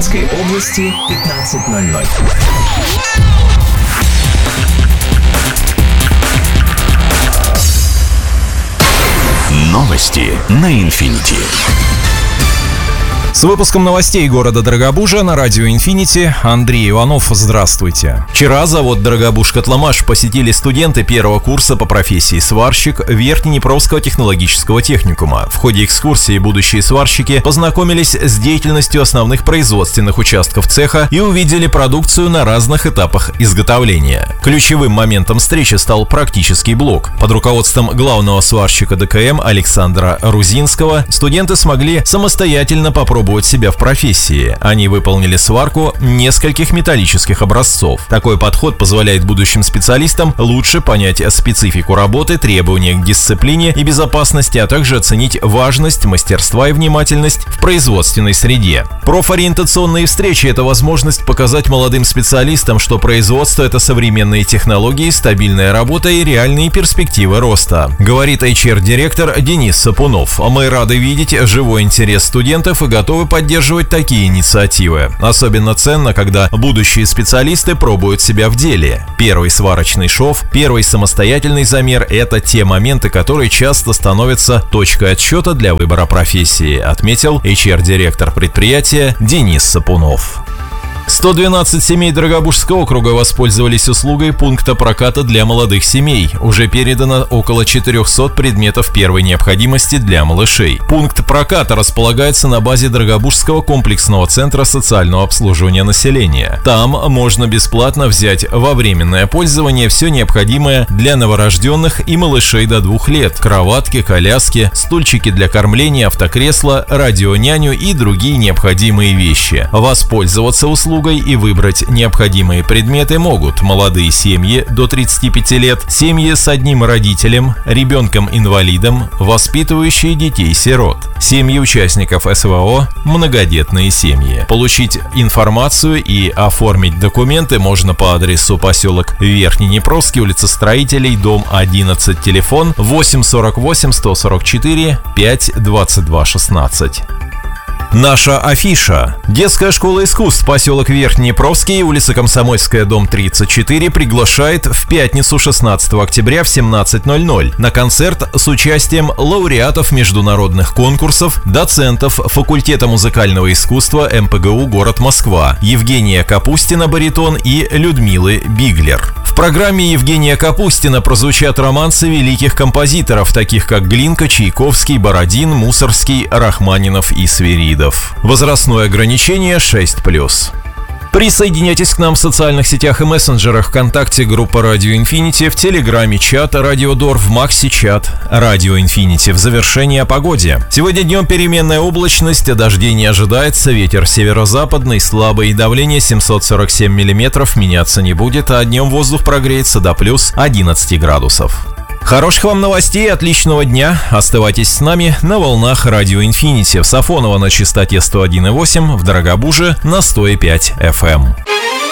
Рязанской области 15:00. Новости на Инфинити. С выпуском новостей города Дорогобужа на радио «Инфинити» Андрей Иванов. Здравствуйте. Вчера завод «Дорогобуж-Котломаш» посетили студенты первого курса по профессии сварщик Верхнеднепровского технологического техникума. В ходе экскурсии будущие сварщики познакомились с деятельностью основных производственных участков цеха и увидели продукцию на разных этапах изготовления. Ключевым моментом встречи стал практический блок. Под руководством главного сварщика ДКМ Александра Рузинского студенты смогли самостоятельно попробовать себя в профессии. Они выполнили сварку нескольких металлических образцов. Такой подход позволяет будущим специалистам лучше понять специфику работы, требования к дисциплине и безопасности, а также оценить важность, мастерства и внимательность в производственной среде. Профориентационные встречи – это возможность показать молодым специалистам, что производство – это современные технологии, стабильная работа и реальные перспективы роста, говорит HR-директор Денис Сапунов. Мы рады видеть живой интерес студентов и готовы поддерживать такие инициативы. Особенно ценно, когда будущие специалисты пробуют себя в деле. Первый сварочный шов, первый самостоятельный замер – это те моменты, которые часто становятся точкой отсчета для выбора профессии, отметил HR-директор предприятия Денис Сапунов. 112 семей Дорогобужского округа воспользовались услугой пункта проката для молодых семей. Уже передано около 400 предметов первой необходимости для малышей. Пункт проката располагается на базе Дорогобужского комплексного центра социального обслуживания населения. Там можно бесплатно взять во временное пользование все необходимое для новорожденных и малышей до 2 лет: кроватки, коляски, стульчики для кормления, автокресла, радионяню и другие необходимые вещи. Воспользоваться услугой и выбрать необходимые предметы могут молодые семьи до 35 лет, семьи с одним родителем, ребенком-инвалидом, воспитывающие детей-сирот, семьи участников СВО, многодетные семьи. Получить информацию и оформить документы можно по адресу поселок Верхнеднепровский, улица Строителей, дом 11, телефон 848 144 5 22 16. Наша афиша. Детская школа искусств поселок Верхнеднепровский, улица Комсомольская, дом 34 приглашает в пятницу 16 октября в 17:00 на концерт с участием лауреатов международных конкурсов, доцентов факультета музыкального искусства МПГУ город Москва Евгения Капустина, баритон, и Людмилы Биглер. В программе Евгения Капустина прозвучат романсы великих композиторов, таких как Глинка, Чайковский, Бородин, Мусорский, Рахманинов и Свиридов. Возрастное ограничение 6+. Присоединяйтесь к нам в социальных сетях и мессенджерах: ВКонтакте группа Радио Инфинити, в Телеграме чат Радио Дор, в Макси чат Радио Инфинити. В завершении о погоде. Сегодня днем переменная облачность, дождей не ожидается, ветер северо-западный, слабый, давление 747 мм меняться не будет, а днем воздух прогреется до плюс 11 градусов. Хороших вам новостей, отличного дня. Оставайтесь с нами на волнах Радио Инфинити. В Сафоново на частоте 101,8, в Дорогобуже на 105 FM.